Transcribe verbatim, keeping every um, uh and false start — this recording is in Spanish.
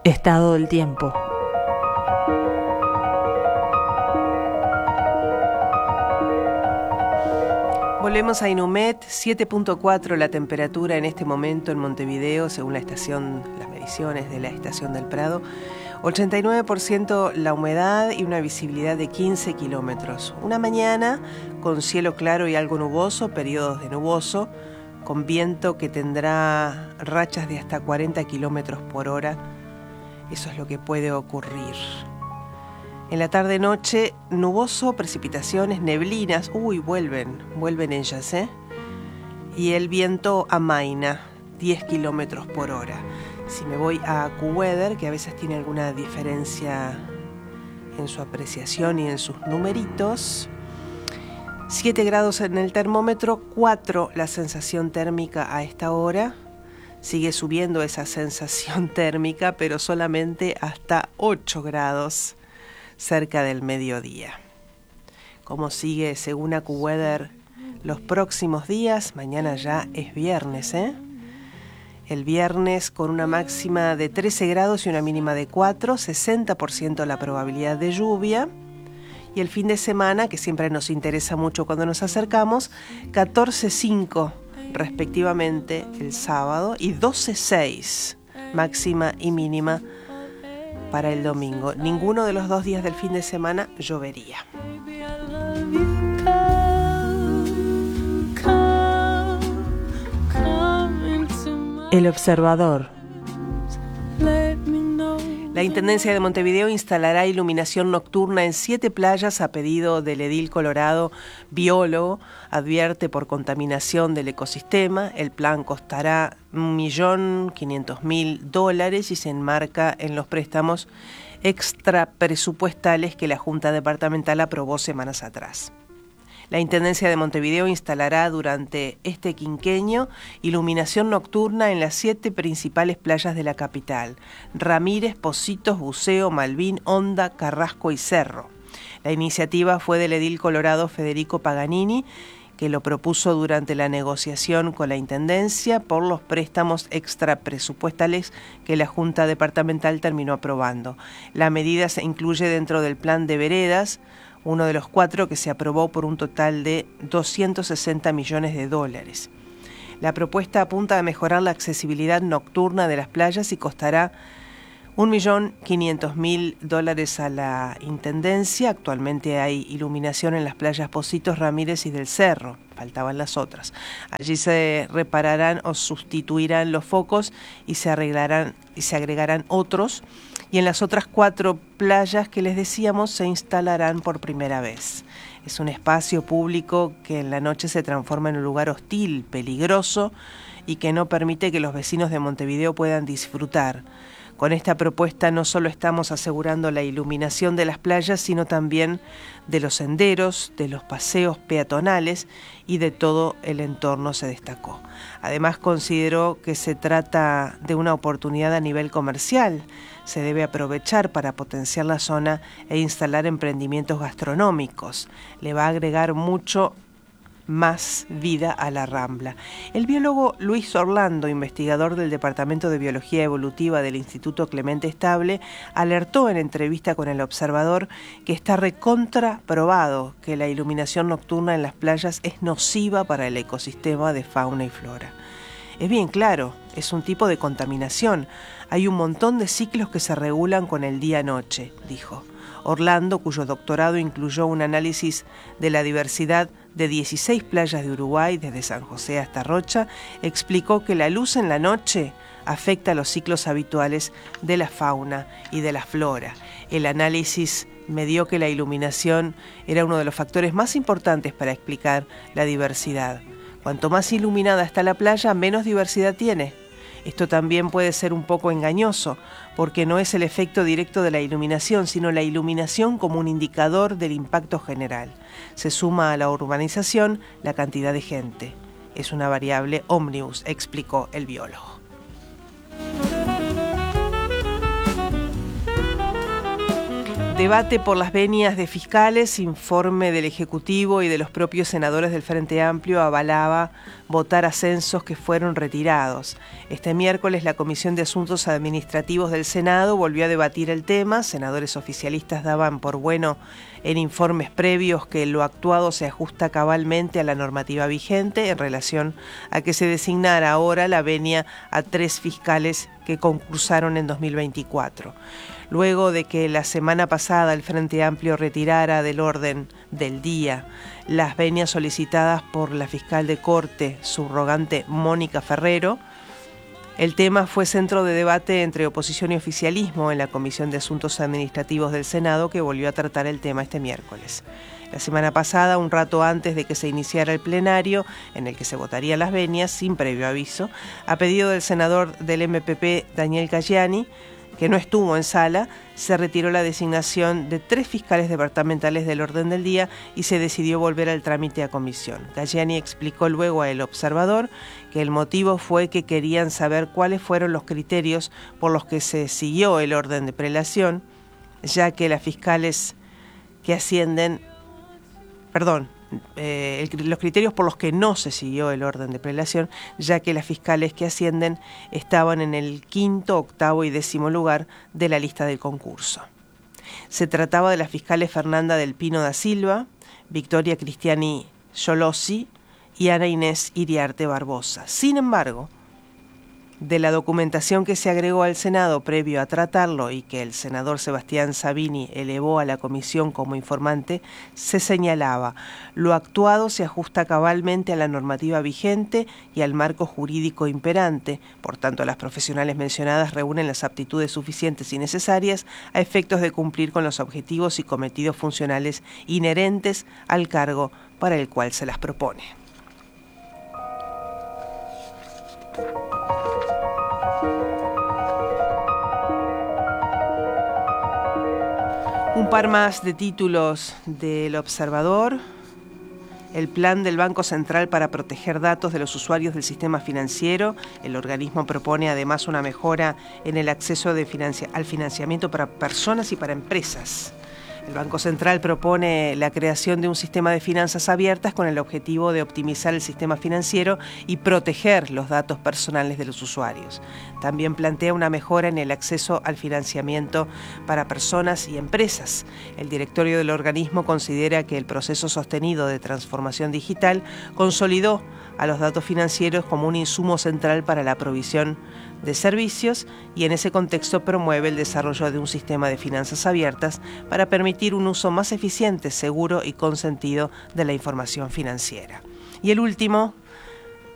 Estado del tiempo. Volvemos a Inumet, siete punto cuatro la temperatura en este momento en Montevideo, según la estación, las mediciones de la estación del Prado. ochenta y nueve por ciento la humedad y una visibilidad de quince kilómetros. Una mañana con cielo claro y algo nuboso, periodos de nuboso, con viento que tendrá rachas de hasta cuarenta kilómetros por hora. Eso es lo que puede ocurrir. En la tarde-noche, nuboso, precipitaciones, neblinas. Uy, vuelven, vuelven ellas, ¿eh? Y el viento amaina, diez kilómetros por hora. Si me voy a AccuWeather, que a veces tiene alguna diferencia en su apreciación y en sus numeritos, siete grados en el termómetro, cuatro la sensación térmica a esta hora. Sigue subiendo esa sensación térmica, pero solamente hasta ocho grados cerca del mediodía. ¿Cómo sigue según AccuWeather los próximos días? Mañana ya es viernes, ¿eh? El viernes con una máxima de trece grados y una mínima de cuatro, sesenta por ciento la probabilidad de lluvia. Y el fin de semana, que siempre nos interesa mucho cuando nos acercamos, catorce cinco respectivamente el sábado y doce seis máxima y mínima para el domingo. Ninguno de los dos días del fin de semana llovería. El observador. La Intendencia de Montevideo instalará iluminación nocturna en siete playas a pedido del edil colorado biólogo. Advierte por contaminación del ecosistema. El plan costará un millón quinientos mil dólares y se enmarca en los préstamos extrapresupuestales que la Junta Departamental aprobó semanas atrás. La Intendencia de Montevideo instalará durante este quinquenio iluminación nocturna en las siete principales playas de la capital: Ramírez, Pocitos, Buceo, Malvin, Honda, Carrasco y Cerro. La iniciativa fue del edil colorado Federico Paganini, que lo propuso durante la negociación con la Intendencia por los préstamos extrapresupuestales que la Junta Departamental terminó aprobando. La medida se incluye dentro del plan de veredas, uno de los cuatro que se aprobó por un total de doscientos sesenta millones de dólares. La propuesta apunta a mejorar la accesibilidad nocturna de las playas y costará un millón quinientos mil dólares a la Intendencia. Actualmente hay iluminación en las playas Pocitos, Ramírez y del Cerro. Faltaban las otras. Allí se repararán o sustituirán los focos y se arreglarán y se agregarán otros. Y en las otras cuatro playas que les decíamos se instalarán por primera vez. Es un espacio público que en la noche se transforma en un lugar hostil, peligroso y que no permite que los vecinos de Montevideo puedan disfrutar. Con esta propuesta no solo estamos asegurando la iluminación de las playas, sino también de los senderos, de los paseos peatonales y de todo el entorno, se destacó. Además, consideró que se trata de una oportunidad a nivel comercial. Se debe aprovechar para potenciar la zona e instalar emprendimientos gastronómicos. Le va a agregar mucho más vida a la Rambla. El biólogo Luis Orlando, investigador del Departamento de Biología Evolutiva del Instituto Clemente Estable, alertó en entrevista con El Observador que está recontra probado que la iluminación nocturna en las playas es nociva para el ecosistema de fauna y flora. Es bien claro, es un tipo de contaminación. Hay un montón de ciclos que se regulan con el día-noche, dijo. Orlando, cuyo doctorado incluyó un análisis de la diversidad de dieciséis playas de Uruguay, desde San José hasta Rocha, explicó que la luz en la noche afecta a los ciclos habituales de la fauna y de la flora. El análisis medió que la iluminación era uno de los factores más importantes para explicar la diversidad. Cuanto más iluminada está la playa, menos diversidad tiene. Esto también puede ser un poco engañoso, porque no es el efecto directo de la iluminación, sino la iluminación como un indicador del impacto general. Se suma a la urbanización la cantidad de gente. Es una variable ómnibus, explicó el biólogo. Debate por las venias de fiscales, informe del Ejecutivo y de los propios senadores del Frente Amplio avalaba votar ascensos que fueron retirados. Este miércoles la Comisión de Asuntos Administrativos del Senado volvió a debatir el tema. Senadores oficialistas daban por bueno en informes previos que lo actuado se ajusta cabalmente a la normativa vigente en relación a que se designara ahora la venia a tres fiscales que concursaron en dos mil veinticuatro. Luego de que la semana pasada el Frente Amplio retirara del orden del día las venias solicitadas por la fiscal de Corte subrogante Mónica Ferrero, el tema fue centro de debate entre oposición y oficialismo en la Comisión de Asuntos Administrativos del Senado, que volvió a tratar el tema este miércoles. La semana pasada, un rato antes de que se iniciara el plenario, en el que se votarían las venias, sin previo aviso, a pedido del senador del M P P, Daniel Cayani, que no estuvo en sala, se retiró la designación de tres fiscales departamentales del orden del día y se decidió volver al trámite a comisión. Cayani explicó luego a El Observador que el motivo fue que querían saber cuáles fueron los criterios por los que se siguió el orden de prelación, ya que las fiscales que ascienden, perdón, Eh, el, los criterios por los que no se siguió el orden de prelación, ya que las fiscales que ascienden estaban en el quinto, octavo y décimo lugar de la lista del concurso. Se trataba de las fiscales Fernanda del Pino da Silva, Victoria Cristiani Yolossi y Ana Inés Iriarte Barbosa. Sin embargo, de la documentación que se agregó al Senado previo a tratarlo y que el senador Sebastián Sabini elevó a la comisión como informante, se señalaba: lo actuado se ajusta cabalmente a la normativa vigente y al marco jurídico imperante, por tanto las profesionales mencionadas reúnen las aptitudes suficientes y necesarias a efectos de cumplir con los objetivos y cometidos funcionales inherentes al cargo para el cual se las propone. Un par más de títulos del Observador. El plan del Banco Central para proteger datos de los usuarios del sistema financiero. El organismo propone además una mejora en el acceso de financia- al financiamiento para personas y para empresas. El Banco Central propone la creación de un sistema de finanzas abiertas con el objetivo de optimizar el sistema financiero y proteger los datos personales de los usuarios. También plantea una mejora en el acceso al financiamiento para personas y empresas. El directorio del organismo considera que el proceso sostenido de transformación digital consolidó a los datos financieros como un insumo central para la provisión de servicios y en ese contexto promueve el desarrollo de un sistema de finanzas abiertas para permitir un uso más eficiente, seguro y consentido de la información financiera. Y el último,